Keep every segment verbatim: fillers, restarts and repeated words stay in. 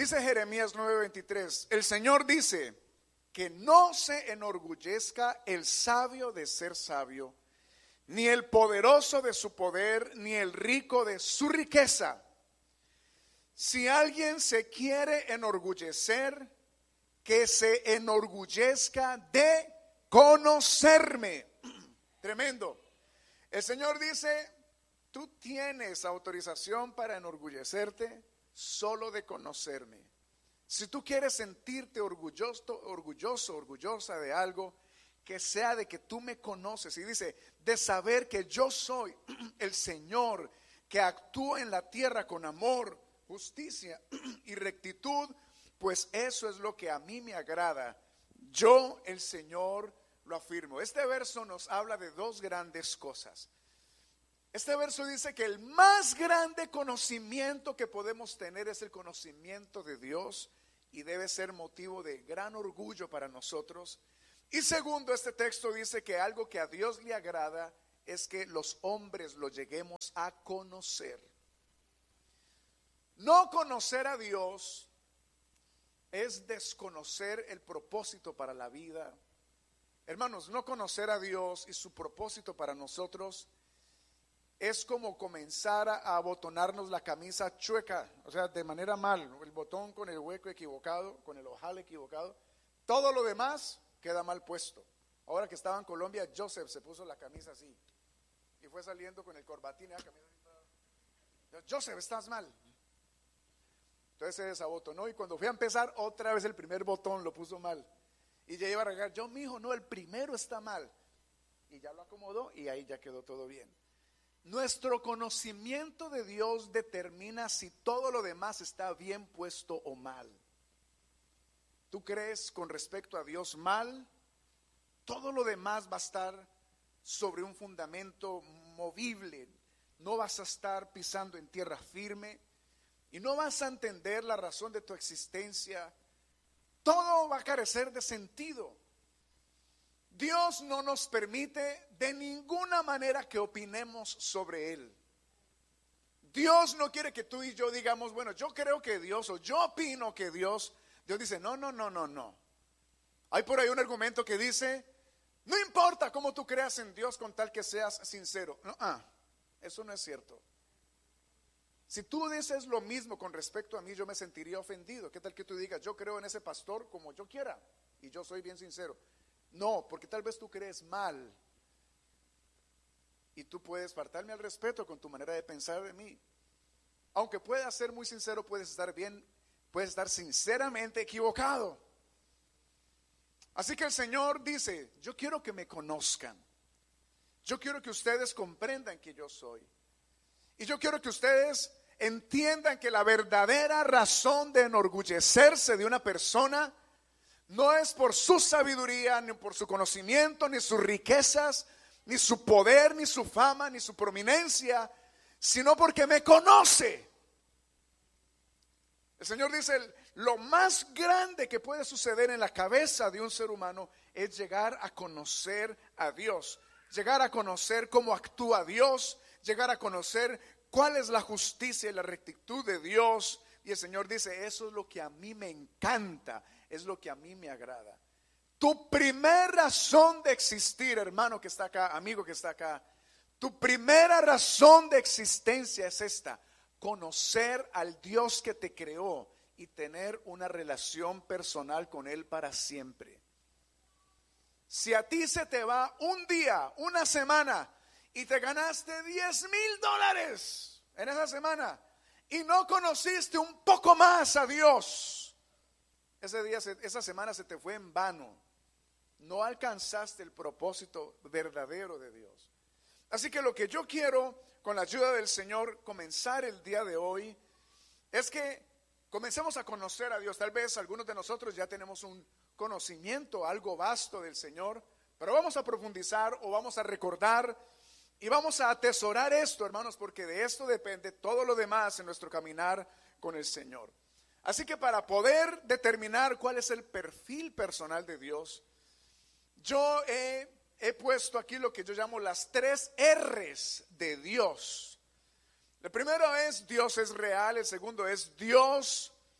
Dice Jeremías nueve veintitrés, el Señor dice que no se enorgullezca el sabio de ser sabio, ni el poderoso de su poder, ni el rico de su riqueza. Si alguien se quiere enorgullecer, que se enorgullezca de conocerme. Tremendo. El Señor dice, tú tienes autorización para enorgullecerte solo de conocerme. Si tú quieres sentirte orgulloso, orgulloso, orgullosa de algo, que sea de que tú me conoces. Y dice, de saber que yo soy el Señor que actúa en la tierra con amor, justicia y rectitud, pues eso es lo que a mí me agrada. Yo, el Señor, lo afirmo. Este verso nos habla de dos grandes cosas. Este verso dice que el más grande conocimiento que podemos tener es el conocimiento de Dios, y debe ser motivo de gran orgullo para nosotros. Y segundo, este texto dice que algo que a Dios le agrada es que los hombres lo lleguemos a conocer. No conocer a Dios es desconocer el propósito para la vida. Hermanos, no conocer a Dios y su propósito para nosotros es como comenzar a abotonarnos la camisa chueca, o sea, de manera mal, el botón con el hueco equivocado, con el ojal equivocado, todo lo demás queda mal puesto. Ahora que estaba en Colombia, Joseph se puso la camisa así y fue saliendo con el corbatín y la camisa así. Joseph, estás mal. Entonces se desabotonó, y cuando fui a empezar, otra vez el primer botón lo puso mal. Y ya iba a arreglar, yo mijo, no, el primero está mal. Y ya lo acomodó y ahí ya quedó todo bien. Nuestro conocimiento de Dios determina si todo lo demás está bien puesto o mal. ¿Tú crees con respecto a Dios mal? Todo lo demás va a estar sobre un fundamento movible. No vas a estar pisando en tierra firme y no vas a entender la razón de tu existencia. Todo va a carecer de sentido. Dios no nos permite de ninguna manera que opinemos sobre Él. Dios no quiere que tú y yo digamos, bueno, yo creo que Dios, o yo opino que Dios. Dios dice, no, no, no, no, no. Hay por ahí un argumento que dice, no importa cómo tú creas en Dios con tal que seas sincero. No, ah, eso no es cierto. Si tú dices lo mismo con respecto a mí, yo me sentiría ofendido. ¿Qué tal que tú digas, yo creo en ese pastor como yo quiera y yo soy bien sincero? No, porque tal vez tú crees mal y tú puedes faltarme al respeto con tu manera de pensar de mí. Aunque puedas ser muy sincero, puedes estar bien, puedes estar sinceramente equivocado. Así que el Señor dice, yo quiero que me conozcan. Yo quiero que ustedes comprendan que yo soy. Y yo quiero que ustedes entiendan que la verdadera razón de enorgullecerse de una persona no es por su sabiduría, ni por su conocimiento, ni sus riquezas, ni su poder, ni su fama, ni su prominencia, sino porque me conoce. El Señor dice, lo más grande que puede suceder en la cabeza de un ser humano es llegar a conocer a Dios, llegar a conocer cómo actúa Dios, llegar a conocer cuál es la justicia y la rectitud de Dios. Y el Señor dice, eso es lo que a mí me encanta, es lo que a mí me agrada. Tu primera razón de existir, hermano que está acá, amigo que está acá, tu primera razón de existencia es esta: conocer al Dios que te creó y tener una relación personal con Él para siempre. Si a ti se te va un día, una semana, y te ganaste diez mil dólares en esa semana y no conociste un poco más a Dios, ese día, esa semana se te fue en vano. No alcanzaste el propósito verdadero de Dios. Así que lo que yo quiero, con la ayuda del Señor, comenzar el día de hoy es que comencemos a conocer a Dios. Tal vez algunos de nosotros ya tenemos un conocimiento algo vasto del Señor, pero vamos a profundizar o vamos a recordar y vamos a atesorar esto, hermanos, porque de esto depende todo lo demás en nuestro caminar con el Señor. Así que para poder determinar cuál es el perfil personal de Dios, yo he, he puesto aquí lo que yo llamo las tres R's de Dios. El primero es Dios es real, el segundo es Dios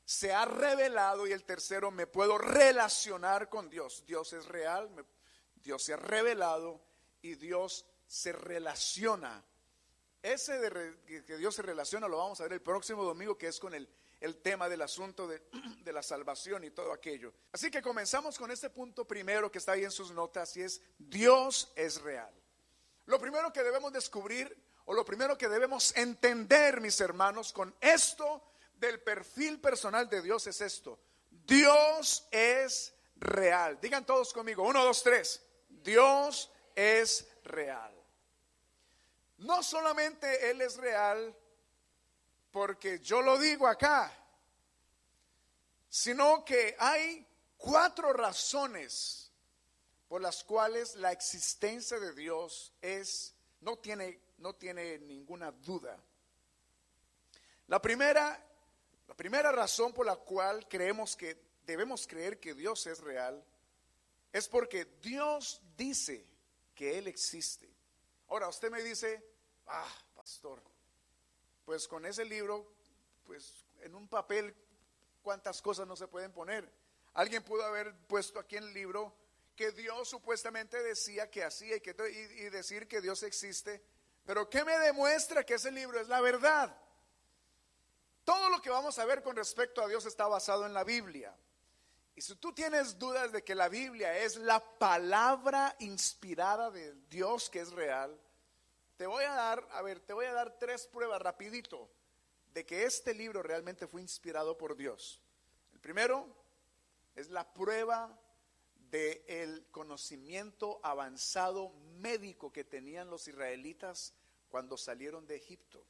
se ha revelado, y el tercero, me puedo relacionar con Dios. Dios es real, me, Dios se ha revelado y Dios se relaciona. Ese de re, que Dios se relaciona lo vamos a ver el próximo domingo, que es con el, el tema del asunto de, de la salvación y todo aquello. Así que comenzamos con este punto primero que está ahí en sus notas, y es: Dios es real. Lo primero que debemos descubrir, o lo primero que debemos entender, mis hermanos, con esto del perfil personal de Dios, es esto: Dios es real. Digan todos conmigo, uno, dos, tres. Dios es real. No solamente Él es real porque yo lo digo acá, sino que hay cuatro razones por las cuales la existencia de Dios es, no tiene, no tiene ninguna duda. La primera, la primera razón por la cual creemos que debemos creer que Dios es real es porque Dios dice que Él existe. Ahora usted me dice: ah, pastor, pues con ese libro, pues en un papel, ¿cuántas cosas no se pueden poner? Alguien pudo haber puesto aquí en el libro que Dios supuestamente decía que hacía y, que, y, y decir que Dios existe, pero ¿qué me demuestra que ese libro es la verdad? Todo lo que vamos a ver con respecto a Dios está basado en la Biblia. Y si tú tienes dudas de que la Biblia es la palabra inspirada de Dios que es real, te voy a dar, a ver, te voy a dar tres pruebas rapidito de que este libro realmente fue inspirado por Dios. El primero es la prueba del conocimiento avanzado médico que tenían los israelitas cuando salieron de Egipto.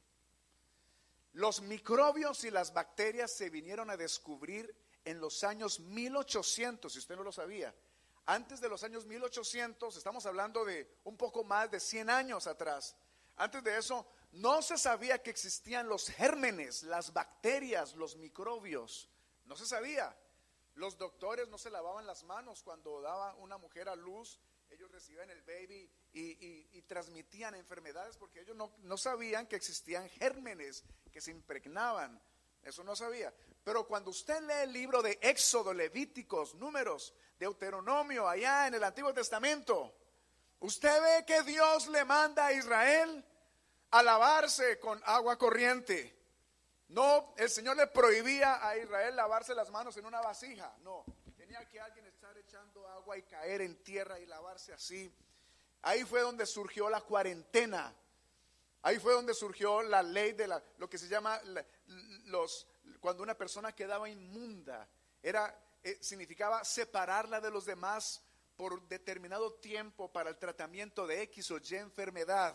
Los microbios y las bacterias se vinieron a descubrir en los años mil ochocientos, si usted no lo sabía. Antes de los años mil ochocientos, estamos hablando de un poco más de cien años atrás. Antes de eso, no se sabía que existían los gérmenes, las bacterias, los microbios. No se sabía. Los doctores no se lavaban las manos cuando daba una mujer a luz. Ellos recibían el baby y, y, y transmitían enfermedades porque ellos no, no sabían que existían gérmenes que se impregnaban. Eso no sabía. Pero cuando usted lee el libro de Éxodo, Levíticos, Números, Deuteronomio, allá en el Antiguo Testamento, usted ve que Dios le manda a Israel a lavarse con agua corriente. No, el Señor le prohibía a Israel lavarse las manos en una vasija. No, tenía que alguien estar echando agua y caer en tierra y lavarse así. Ahí fue donde surgió la cuarentena. Ahí fue donde surgió la ley de la, lo que se llama la, los, cuando una persona quedaba inmunda, era, eh, significaba separarla de los demás por determinado tiempo para el tratamiento de X o Y enfermedad.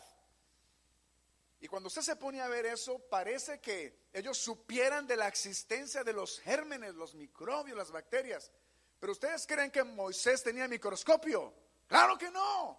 Y cuando usted se pone a ver eso, parece que ellos supieran de la existencia de los gérmenes, los microbios, las bacterias. Pero ustedes creen que Moisés tenía microscopio. ¡Claro que no!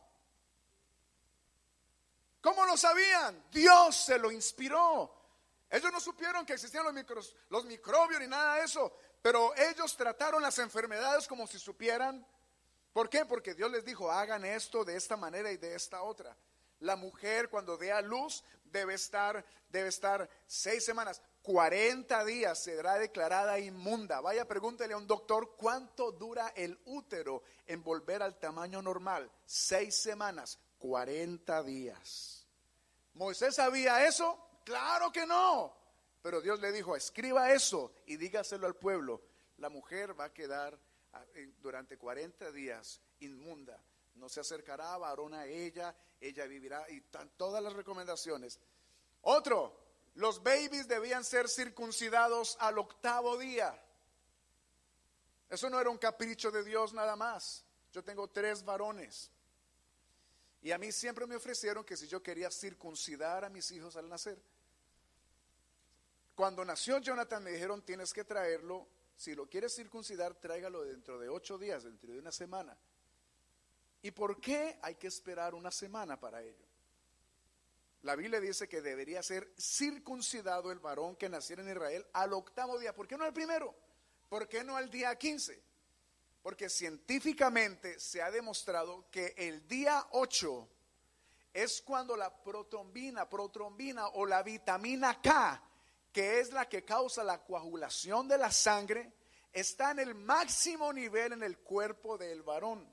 ¿Cómo lo sabían? Dios se lo inspiró. Ellos no supieron que existían los, micros, los microbios ni nada de eso, pero ellos trataron las enfermedades como si supieran. ¿Por qué? Porque Dios les dijo: hagan esto de esta manera y de esta otra. La mujer cuando dé a luz debe estar, debe estar seis semanas, cuarenta días será declarada inmunda. Vaya, pregúntele a un doctor cuánto dura el útero en volver al tamaño normal. Seis semanas, cuarenta días. ¿Moisés sabía eso? Claro que no. Pero Dios le dijo: escriba eso y dígaselo al pueblo. La mujer va a quedar durante cuarenta días inmunda. No se acercará a varón a ella, ella vivirá, y tan, todas las recomendaciones. Otro, los babies debían ser circuncidados al octavo día. Eso no era un capricho de Dios nada más. Yo tengo tres varones y a mí siempre me ofrecieron que si yo quería circuncidar a mis hijos al nacer. Cuando nació Jonathan me dijeron: tienes que traerlo, si lo quieres circuncidar, tráigalo dentro de ocho días, dentro de una semana. ¿Y por qué hay que esperar una semana para ello? La Biblia dice que debería ser circuncidado el varón que naciera en Israel al octavo día. ¿Por qué no al primero? ¿Por qué no al día quince? Porque científicamente se ha demostrado que el día ocho es cuando la protrombina, protrombina o la vitamina K, que es la que causa la coagulación de la sangre, está en el máximo nivel en el cuerpo del varón,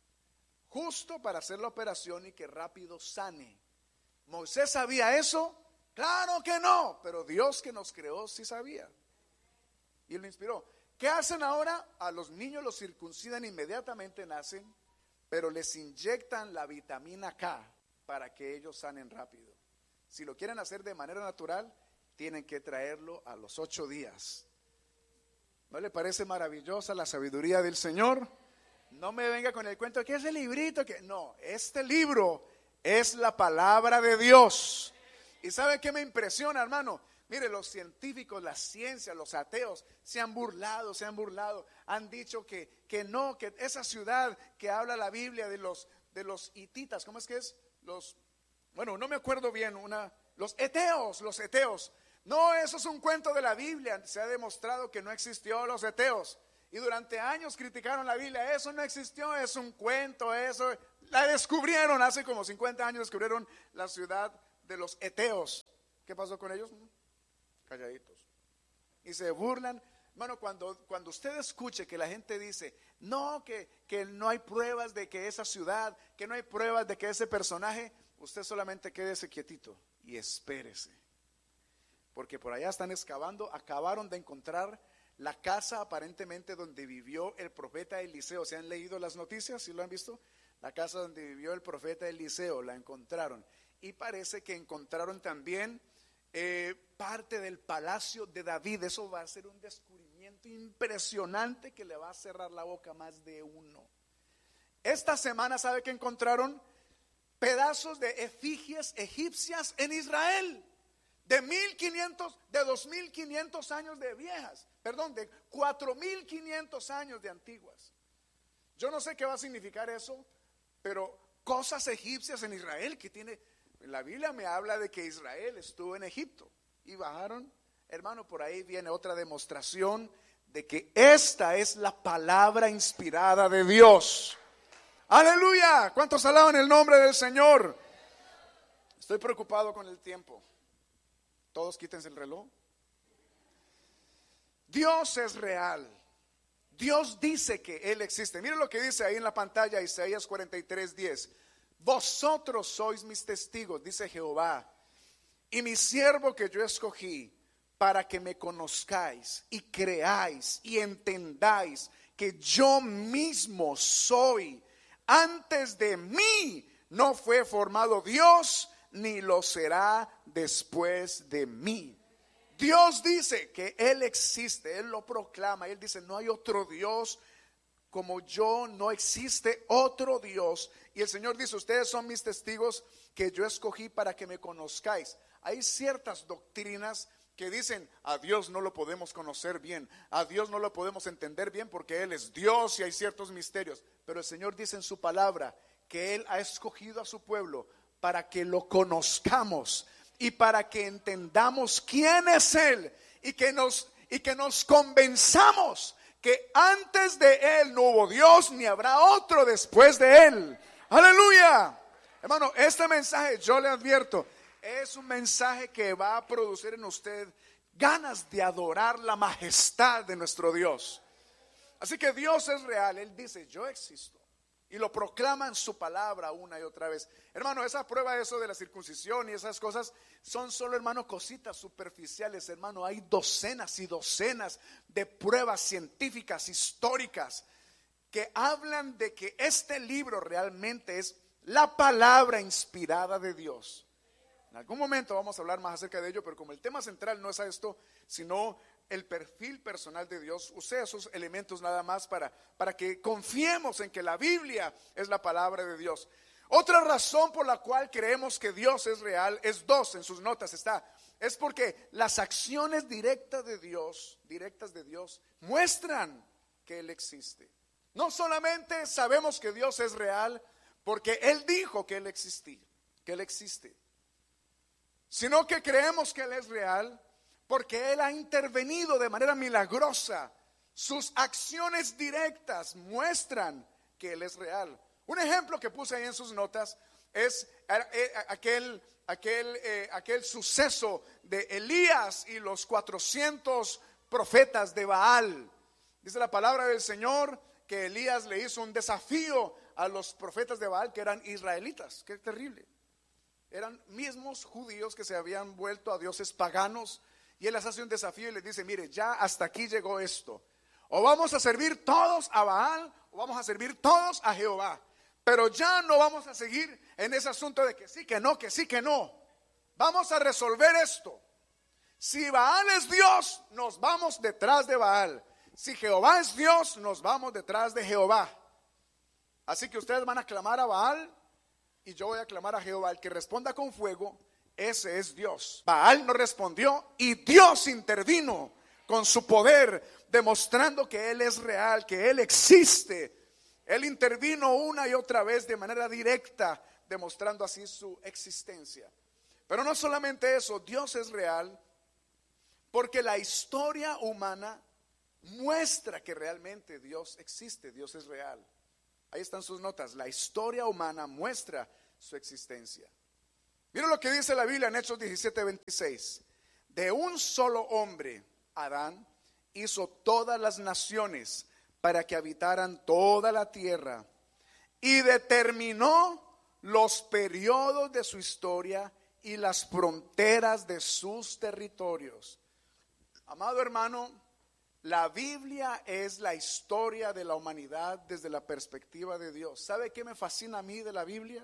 justo para hacer la operación y que rápido sane. ¿Moisés sabía eso? Claro que no, pero Dios que nos creó sí sabía y lo inspiró. ¿Qué hacen ahora? A los niños los circuncidan inmediatamente nacen, pero les inyectan la vitamina K para que ellos sanen rápido. Si lo quieren hacer de manera natural, tienen que traerlo a los ocho días. ¿No le parece maravillosa la sabiduría del Señor? No me venga con el cuento que es el librito que no, este libro es la palabra de Dios. ¿Y sabe qué me impresiona, hermano? Mire, los científicos, la ciencia, los ateos se han burlado, se han burlado, han dicho que, que no, que esa ciudad que habla la Biblia de los, de los hititas, ¿cómo es que es? Los, bueno, no me acuerdo bien, una, los eteos, los eteos. No, eso es un cuento de la Biblia, se ha demostrado que no existió los eteos. Y durante años criticaron la Biblia, eso no existió, es un cuento, eso. La descubrieron, hace como cincuenta años descubrieron la ciudad de los eteos. ¿Qué pasó con ellos? Calladitos. Y se burlan. Hermano, cuando, cuando usted escuche que la gente dice, no, que, que no hay pruebas de que esa ciudad, que no hay pruebas de que ese personaje, usted solamente quédese quietito y espérese. Porque por allá están excavando, acabaron de encontrar la casa aparentemente donde vivió el profeta Eliseo. ¿Se han leído las noticias? ¿Sí lo han visto? La casa donde vivió el profeta Eliseo, la encontraron. Y parece que encontraron también eh, parte del palacio de David. Eso va a ser un descubrimiento impresionante que le va a cerrar la boca a más de uno. Esta semana, ¿sabe qué encontraron? Pedazos de efigies egipcias en Israel. De mil quinientos, de dos mil quinientos años de viejas, perdón, de cuatro mil quinientos años de antiguas. Yo no sé qué va a significar eso, pero cosas egipcias en Israel que tiene, la Biblia me habla de que Israel estuvo en Egipto y bajaron, hermano, por ahí viene otra demostración de que esta es la palabra inspirada de Dios. Aleluya, ¿cuántos alaban el nombre del Señor? Estoy preocupado con el tiempo. Todos quítense el reloj. Dios es real. Dios dice que Él existe. Miren lo que dice ahí en la pantalla, Isaías cuarenta y tres, diez. Vosotros sois mis testigos, dice Jehová, y mi siervo que yo escogí, para que me conozcáis y creáis y entendáis que yo mismo soy. Antes de mí no fue formado Dios, ni lo será después de mí. Dios dice que Él existe, Él lo proclama, Él dice no hay otro Dios como yo, no existe otro Dios. Y el Señor dice, ustedes son mis testigos que yo escogí para que me conozcáis. Hay ciertas doctrinas que dicen a Dios no lo podemos conocer bien, a Dios no lo podemos entender bien porque Él es Dios y hay ciertos misterios. Pero el Señor dice en su palabra que Él ha escogido a su pueblo para que lo conozcamos y para que entendamos quién es Él y que nos, y que nos convenzamos que antes de Él no hubo Dios ni habrá otro después de Él. Aleluya. Hermano, este mensaje, yo le advierto, es un mensaje que va a producir en usted ganas de adorar la majestad de nuestro Dios. Así que Dios es real. Él dice, yo existo. Y lo proclama en su palabra una y otra vez. Hermano, esa prueba, eso de la circuncisión y esas cosas son solo, hermano, cositas superficiales. Hermano, hay docenas y docenas de pruebas científicas, históricas, que hablan de que este libro realmente es la palabra inspirada de Dios. En algún momento vamos a hablar más acerca de ello, pero como el tema central no es a esto, sino el perfil personal de Dios, usé esos elementos nada más para, para que confiemos en que la Biblia es la palabra de Dios. Otra razón por la cual creemos que Dios es real es dos, en sus notas está, es porque las acciones directas de Dios, directas de Dios, muestran que Él existe. No solamente sabemos que Dios es real porque Él dijo que Él existía, que Él existe, sino que creemos que Él es real porque Él ha intervenido de manera milagrosa. Sus acciones directas muestran que Él es real. Un ejemplo que puse ahí en sus notas es aquel aquel, eh, aquel suceso de Elías y los cuatrocientos profetas de Baal. Dice la palabra del Señor que Elías le hizo un desafío a los profetas de Baal, que eran israelitas. Qué terrible. Eran mismos judíos que se habían vuelto a dioses paganos, y él les hace un desafío y les dice: mire, ya hasta aquí llegó esto. O vamos a servir todos a Baal, o vamos a servir todos a Jehová. Pero ya no vamos a seguir en ese asunto de que sí, que no, que sí, que no. Vamos a resolver esto. Si Baal es Dios, nos vamos detrás de Baal. Si Jehová es Dios, nos vamos detrás de Jehová. Así que ustedes van a clamar a Baal y yo voy a clamar a Jehová. El que responda con fuego, ese es Dios. Baal no respondió y Dios intervino con su poder, demostrando que Él es real, que Él existe. Él intervino una y otra vez de manera directa, demostrando así su existencia. Pero no solamente eso, Dios es real, porque la historia humana muestra que realmente Dios existe, Dios es real. Ahí están sus notas. La historia humana muestra su existencia. Miren lo que dice la Biblia en Hechos diecisiete veintiséis. De un solo hombre, Adán, hizo todas las naciones para que habitaran toda la tierra, y determinó los periodos de su historia y las fronteras de sus territorios. Amado hermano, la Biblia es la historia de la humanidad desde la perspectiva de Dios. ¿Sabe qué me fascina a mí de la Biblia?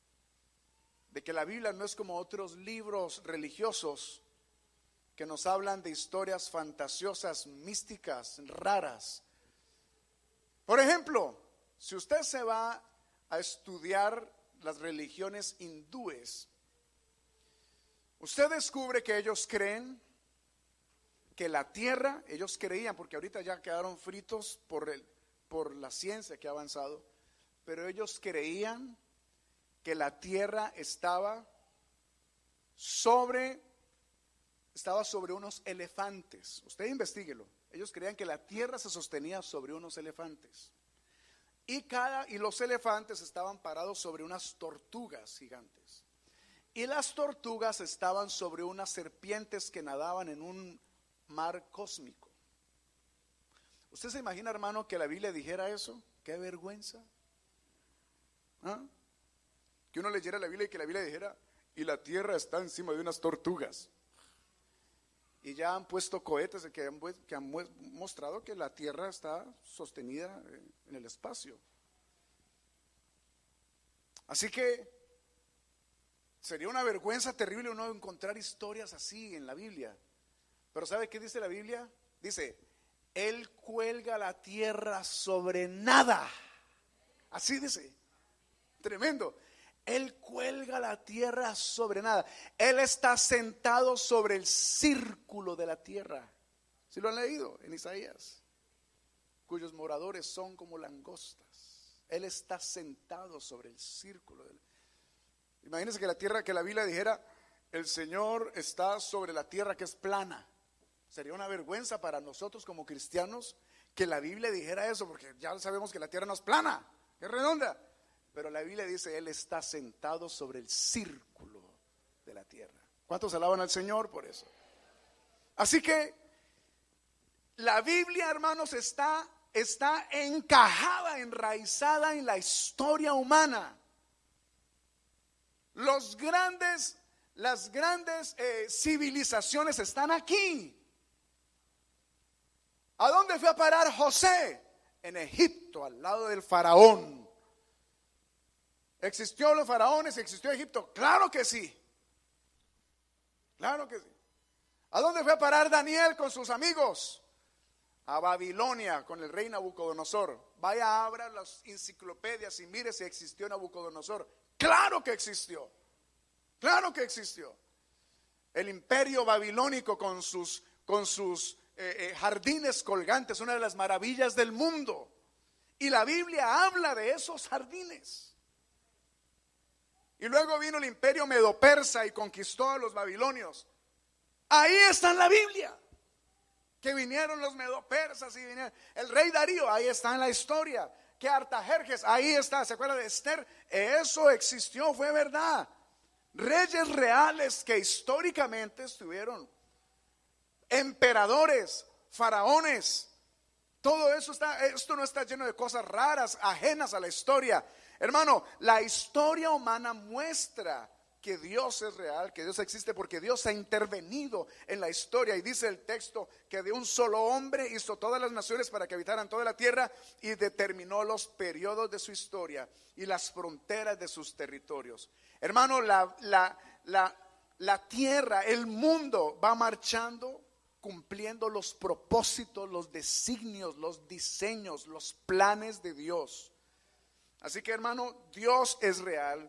De que la Biblia no es como otros libros religiosos que nos hablan de historias fantasiosas, místicas, raras. Por ejemplo, si usted se va a estudiar las religiones hindúes, usted descubre que ellos creen que la tierra, ellos creían, porque ahorita ya quedaron fritos por, el, por la ciencia que ha avanzado, pero ellos creían que la tierra estaba sobre, estaba sobre unos elefantes. Usted investíguelo. Ellos creían que la tierra se sostenía sobre unos elefantes. Y, cada, y los elefantes estaban parados sobre unas tortugas gigantes. Y las tortugas estaban sobre unas serpientes que nadaban en un mar cósmico. ¿Usted se imagina, hermano, que la Biblia dijera eso? ¡Qué vergüenza! ¿Ah? Que uno leyera la Biblia y que la Biblia dijera: y la tierra está encima de unas tortugas. Y ya han puesto cohetes que han, que han mostrado que la tierra está sostenida en el espacio. Así que sería una vergüenza terrible uno encontrar historias así en la Biblia. Pero ¿sabe qué dice la Biblia? Dice: Él cuelga la tierra sobre nada. Así dice. Tremendo. Él cuelga la tierra sobre nada. Él está sentado sobre el círculo de la tierra. ¿Sí lo han leído en Isaías? Cuyos moradores son como langostas. Él está sentado sobre el círculo. Imagínense que la tierra, que la Biblia dijera: el Señor está sobre la tierra que es plana. Sería una vergüenza para nosotros como cristianos que la Biblia dijera eso, porque ya sabemos que la tierra no es plana, es redonda. Pero la Biblia dice: Él está sentado sobre el círculo de la tierra. ¿Cuántos alaban al Señor por eso? Así que la Biblia, hermanos, está, está encajada, enraizada en la historia humana. Los grandes, las grandes eh, civilizaciones están aquí. ¿A dónde fue a parar José? En Egipto, al lado del faraón. ¿Existió los faraones? ¿Existió Egipto? Claro que sí. Claro que sí. ¿A dónde fue a parar Daniel con sus amigos? A Babilonia con el rey Nabucodonosor. Vaya, abra las enciclopedias y mire si existió Nabucodonosor. Claro que existió. Claro que existió. El imperio babilónico con sus, con sus eh, eh, jardines colgantes, una de las maravillas del mundo. Y la Biblia habla de esos jardines. Y luego vino el imperio medo-persa y conquistó a los babilonios. Ahí está en la Biblia. Que vinieron los medo-persas y vinieron. El rey Darío, ahí está en la historia. Que Artajerjes, ahí está. ¿Se acuerda de Esther? Eso existió, fue verdad. reyes reales que históricamente estuvieron, emperadores, faraones. Todo eso está, esto no está lleno de cosas raras, ajenas a la historia. Hermano, la historia humana muestra que Dios es real, que Dios existe, porque Dios ha intervenido en la historia. Y dice el texto que de un solo hombre hizo todas las naciones para que habitaran toda la tierra, y determinó los periodos de su historia y las fronteras de sus territorios. Hermano, la, la, la, la tierra, el mundo va marchando, cumpliendo los propósitos, los designios, los diseños, los planes de Dios. Así que, hermano, Dios es real.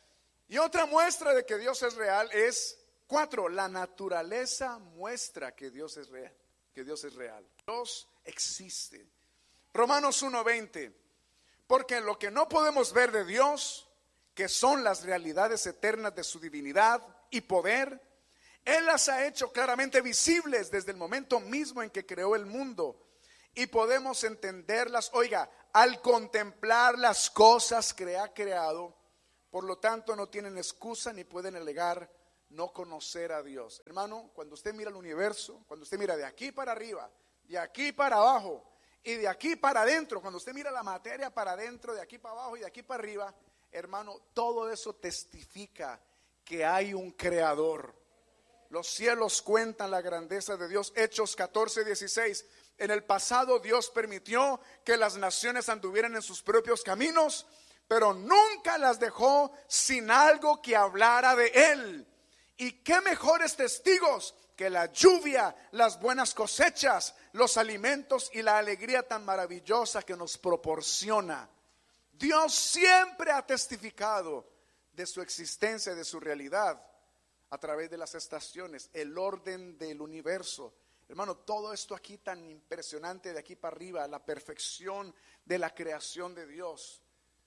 Y otra muestra de que Dios es real es, cuatro, la naturaleza muestra que Dios es real, que Dios es real. Dios existe. Romanos uno veinte, porque lo que no podemos ver de Dios, que son las realidades eternas de su divinidad y poder, Él las ha hecho claramente visibles desde el momento mismo en que creó el mundo, y podemos entenderlas, oiga, al contemplar las cosas que ha creado. Por lo tanto, no tienen excusa ni pueden alegar no conocer a Dios. Hermano, cuando usted mira el universo, cuando usted mira de aquí para arriba, de aquí para abajo y de aquí para adentro, cuando usted mira la materia para adentro, de aquí para abajo y de aquí para arriba, hermano, todo eso testifica que hay un creador. Los cielos cuentan la grandeza de Dios. Hechos catorce dieciséis. En el pasado Dios permitió que las naciones anduvieran en sus propios caminos, pero nunca las dejó sin algo que hablara de Él. Y qué mejores testigos que la lluvia, las buenas cosechas, los alimentos y la alegría tan maravillosa que nos proporciona. Dios siempre ha testificado de su existencia, de su realidad, a través de las estaciones, el orden del universo. Hermano, todo esto aquí tan impresionante de aquí para arriba, la perfección de la creación de Dios.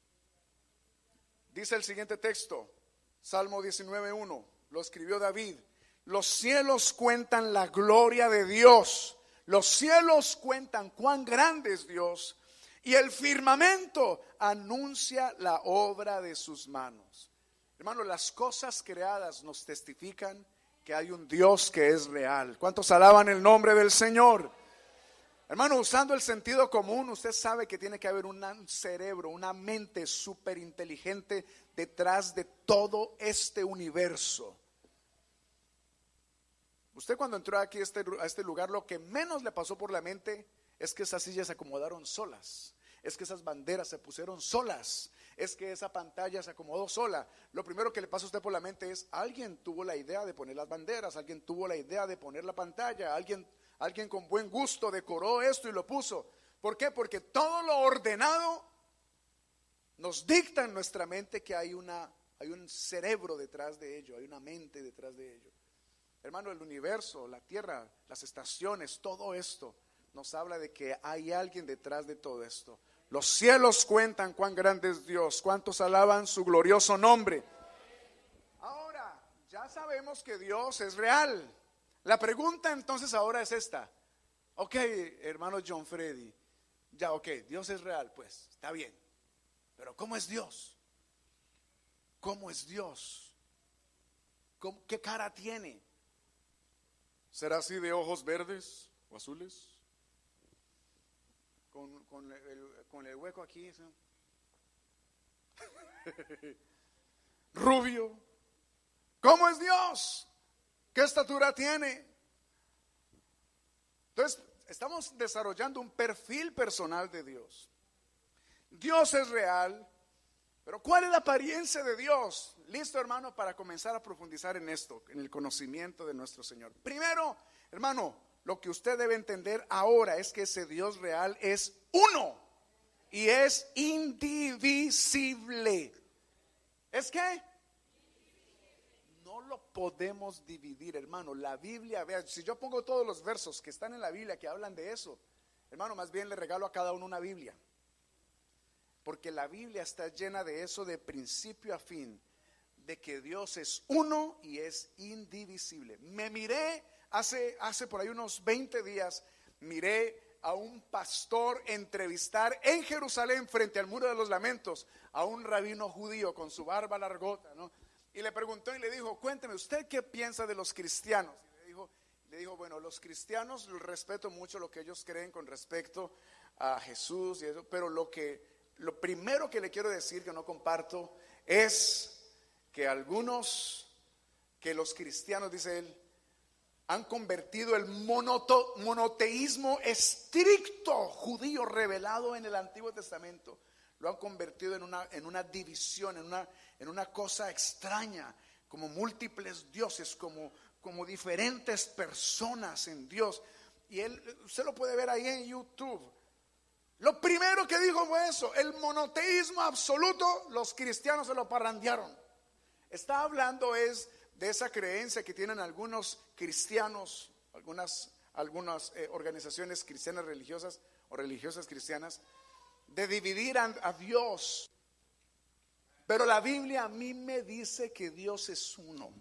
Dice el siguiente texto, Salmo diecinueve uno, lo escribió David: los cielos cuentan la gloria de Dios, los cielos cuentan cuán grande es Dios, y el firmamento anuncia la obra de sus manos. Hermano, las cosas creadas nos testifican que hay un Dios que es real. ¿Cuántos alaban el nombre del Señor? Hermano, usando el sentido común, usted sabe que tiene que haber un cerebro, una mente súper inteligente detrás de todo este universo. Usted cuando entró aquí a este, a este lugar, lo que menos le pasó por la mente es que esas sillas se acomodaron solas, es que esas banderas se pusieron solas, es que esa pantalla se acomodó sola. Lo primero que le pasa a usted por la mente es: alguien tuvo la idea de poner las banderas, alguien tuvo la idea de poner la pantalla, alguien... Alguien con buen gusto decoró esto y lo puso. ¿Por qué? Porque todo lo ordenado nos dicta en nuestra mente que hay, una, hay un cerebro detrás de ello, hay una mente detrás de ello. Hermano, el universo, la tierra, las estaciones, todo esto nos habla de que hay alguien detrás de todo esto. Los cielos cuentan cuán grande es Dios, cuántos alaban su glorioso nombre. Ahora, ya sabemos que Dios es real. La pregunta entonces ahora es esta. Ok, hermano John Freddy, ya ok, Dios es real, pues, está bien. Pero ¿cómo es Dios? ¿Cómo es Dios? ¿Cómo, qué cara tiene? ¿Será así de ojos verdes o azules? Con, con, el, con el hueco aquí, ¿sí? Rubio. ¿Cómo es Dios? ¿Qué estatura tiene? Entonces, estamos desarrollando un perfil personal de Dios. Dios es real, pero ¿cuál es la apariencia de Dios? Listo, hermano, para comenzar a profundizar en esto, en el conocimiento de nuestro Señor. Primero, hermano, lo que usted debe entender ahora es que ese Dios real es uno y es indivisible. ¿Es qué? No lo podemos dividir, hermano. La Biblia, vea, si yo pongo todos los versos que están en la Biblia que hablan de eso, hermano, más bien le regalo a cada uno una Biblia, porque la Biblia está llena de eso de principio a fin, de que Dios es uno y es indivisible. Me miré hace, hace por ahí unos veinte días, miré a un pastor entrevistar en Jerusalén frente al Muro de los Lamentos a un rabino judío con su barba largota, ¿no? y le preguntó y le dijo, cuénteme, ¿usted qué piensa de los cristianos? Y le dijo, le dijo, bueno, los cristianos respeto mucho lo que ellos creen con respecto a Jesús y eso, pero lo que, lo primero que le quiero decir que no comparto es que algunos, que los cristianos, dice él, han convertido el monoto, monoteísmo estricto judío revelado en el Antiguo Testamento, lo han convertido en una, en una división, en una, en una cosa extraña, como múltiples dioses, como, como diferentes personas en Dios. Y él, usted lo puede ver ahí en YouTube. Lo primero que dijo fue eso, el monoteísmo absoluto, los cristianos se lo parrandearon. Está hablando es de esa creencia que tienen algunos cristianos, algunas, algunas eh, organizaciones cristianas religiosas o religiosas cristianas, de dividir a, a Dios. Pero la Biblia a mí me dice que Dios es uno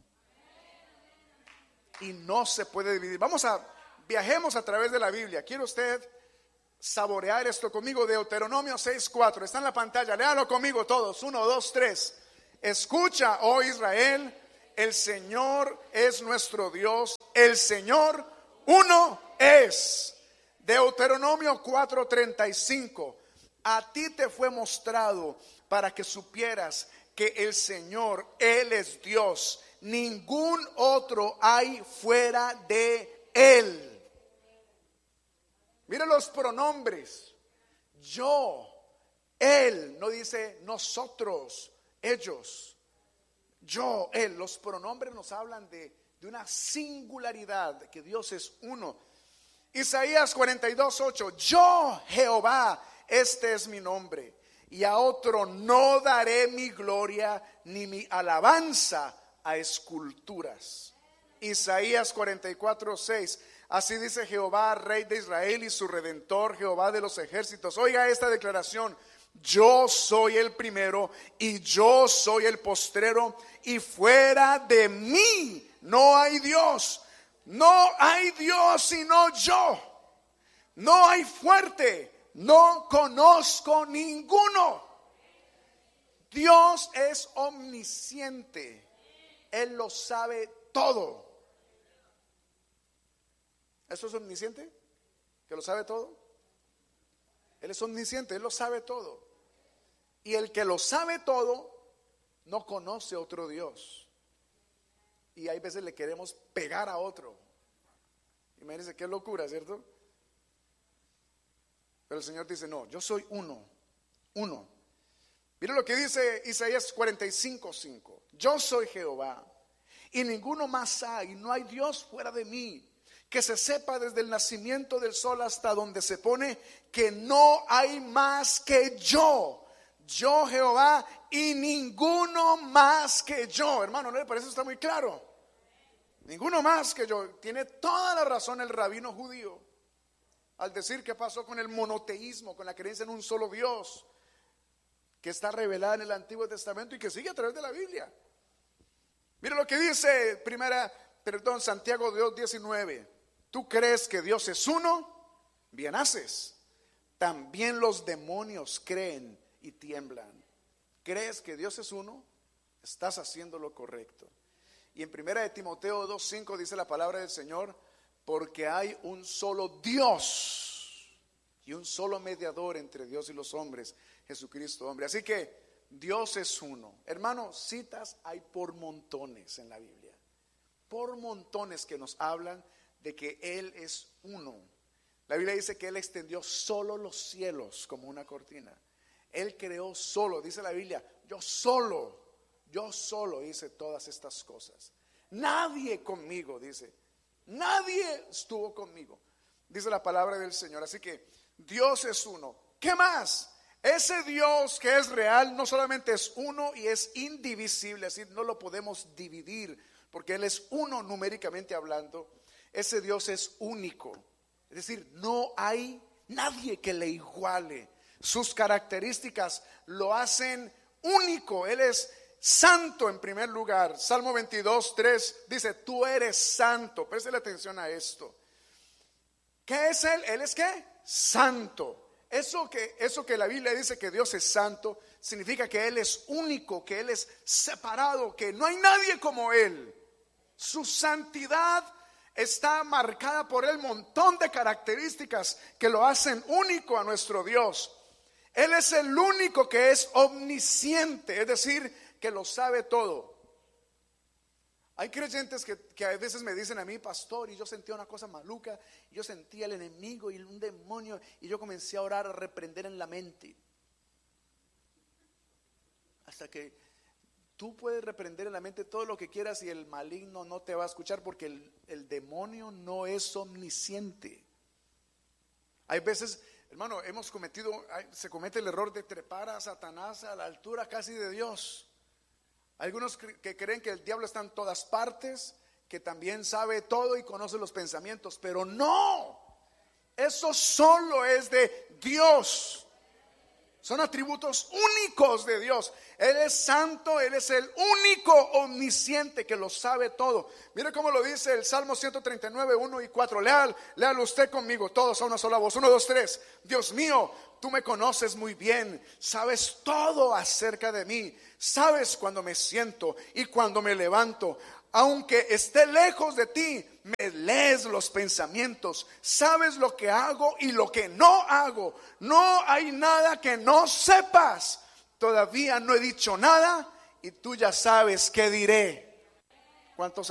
y no se puede dividir. Vamos a, viajemos a través de la Biblia. ¿Quiere usted saborear esto conmigo? Deuteronomio seis cuatro, está en la pantalla, léalo conmigo todos, uno, dos, tres. Escucha, oh Israel, el Señor es nuestro Dios, el Señor uno es. Deuteronomio cuatro treinta y cinco, a ti te fue mostrado para que supieras que el Señor, Él es Dios, ningún otro hay fuera de Él. Mira los pronombres, yo, Él, no dice nosotros, ellos, yo, Él. Los pronombres nos hablan de, de una singularidad, que Dios es uno. Isaías cuarenta y dos ocho, yo Jehová, este es mi nombre, y a otro no daré mi gloria ni mi alabanza a esculturas. Isaías cuarenta y cuatro seis, así dice Jehová, Rey de Israel y su Redentor, Jehová de los ejércitos. Oiga esta declaración, yo soy el primero y yo soy el postrero, y fuera de mí no hay Dios. No hay Dios sino yo. No hay fuerte, no conozco ninguno. Dios es omnisciente, Él lo sabe todo. ¿Eso es omnisciente? ¿Que lo sabe todo? Él es omnisciente, Él lo sabe todo. Y el que lo sabe todo no conoce otro Dios. Y hay veces le queremos pegar a otro. Imagínense qué locura, ¿cierto? Pero el Señor dice, no, yo soy uno, uno. Mira lo que dice Isaías cuarenta y cinco cinco, yo soy Jehová y ninguno más hay, no hay Dios fuera de mí, que se sepa desde el nacimiento del sol hasta donde se pone, que no hay más que yo, yo Jehová y ninguno más que yo. Hermano, ¿no le parece? Está muy claro. Ninguno más que yo. Tiene toda la razón el rabino judío al decir que pasó con el monoteísmo, con la creencia en un solo Dios, que está revelada en el Antiguo Testamento y que sigue a través de la Biblia. Mira lo que dice primera, perdón, Santiago dos diecinueve. ¿Tú crees que Dios es uno? Bien haces. También los demonios creen y tiemblan. ¿Crees que Dios es uno? Estás haciendo lo correcto. Y en primera de Timoteo dos cinco dice la palabra del Señor, porque hay un solo Dios y un solo mediador entre Dios y los hombres, Jesucristo hombre. Así que Dios es uno. Hermano, citas hay por montones en la Biblia, por montones que nos hablan de que Él es uno. La Biblia dice que Él extendió solo los cielos como una cortina. Él creó solo, dice la Biblia, yo solo, yo solo hice todas estas cosas. Nadie conmigo, dice, nadie estuvo conmigo, dice la palabra del Señor. Así que Dios es uno. ¿Qué más? Ese Dios que es real no solamente es uno y es indivisible, es decir, no lo podemos dividir porque Él es uno numéricamente hablando. Ese Dios es único, es decir, no hay nadie que le iguale. Sus características lo hacen único. Él es santo en primer lugar. Salmo veintidós tres dice, tú eres santo. Préstele atención a esto. ¿Qué es Él? Él es ¿qué? Santo. Eso que, eso que la Biblia dice que Dios es santo, significa que Él es único, que Él es separado, que no hay nadie como Él. Su santidad está marcada por el montón de características que lo hacen único a nuestro Dios. Él es el único que es omnisciente, es decir, que lo sabe todo. Hay creyentes que, que a veces me dicen a mí, pastor, y yo sentía una cosa maluca, y yo sentía el enemigo y un demonio, y yo comencé a orar, a reprender en la mente. Hasta que tú puedes reprender en la mente todo lo que quieras y el maligno no te va a escuchar, porque el, el demonio no es omnisciente. Hay veces, hermano, hemos cometido, se comete el error de trepar a Satanás a la altura casi de Dios. Hay algunos que creen que el diablo está en todas partes, que también sabe todo y conoce los pensamientos, pero no, eso solo es de Dios. Son atributos únicos de Dios. Él es santo, Él es el único omnisciente que lo sabe todo. Mire cómo lo dice el Salmo ciento treinta y nueve, uno y cuatro. Léalo, léalo usted conmigo, todos a una sola voz. uno, dos, tres. Dios mío, tú me conoces muy bien, sabes todo acerca de mí. Sabes cuando me siento y cuando me levanto. Aunque esté lejos de ti, me lees los pensamientos. Sabes lo que hago y lo que no hago. No hay nada que no sepas. Todavía no he dicho nada y tú ya sabes qué diré. ¿Cuántos